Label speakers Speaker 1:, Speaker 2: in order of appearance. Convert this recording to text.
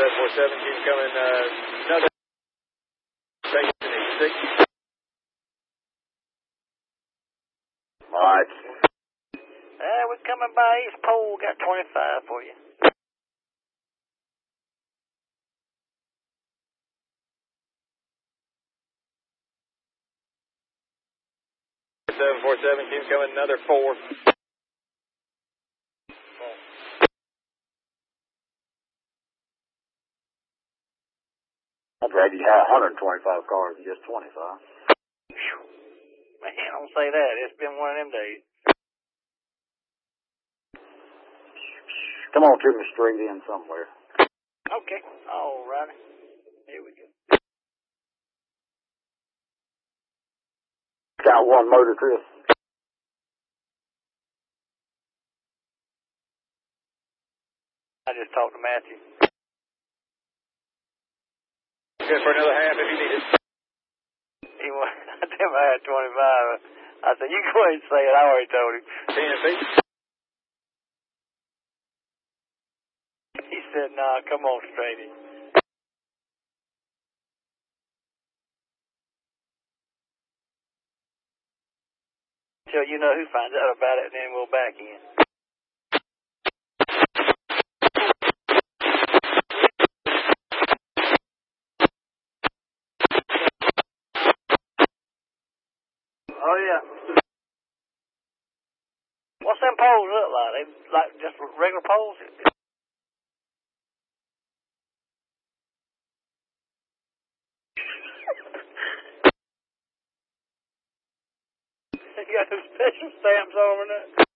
Speaker 1: 747, keep coming, another 6.
Speaker 2: March.
Speaker 3: We're coming by East Pole, got 25 for you.
Speaker 1: 747, keep coming, another 4.
Speaker 2: I'd rather you have 125 cars than just 25.
Speaker 3: Man, don't say that. It's been one of them days.
Speaker 2: Come on, Jimmy Street in somewhere.
Speaker 3: Okay. All righty. Here we go.
Speaker 2: Got one motor, Chris.
Speaker 3: I just talked to Matthew.
Speaker 1: Good for another half if you need it.
Speaker 3: I tell him I had 25. I said, you go ahead and say it. I already told him.
Speaker 1: 10 feet.
Speaker 3: He said, nah, come on straight in. Till you know who finds out about it, and then we'll back in. Oh, yeah. What's them poles look like? They like just regular poles? You got some special stamps on them or nothing?